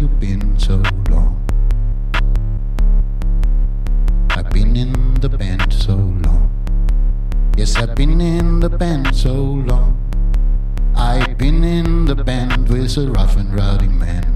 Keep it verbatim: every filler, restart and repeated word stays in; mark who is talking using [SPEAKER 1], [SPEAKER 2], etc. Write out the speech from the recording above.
[SPEAKER 1] you been so long? I've been in the band so long. Yes, I've been in the band so long. I've been in the band with a rough and rowdy man.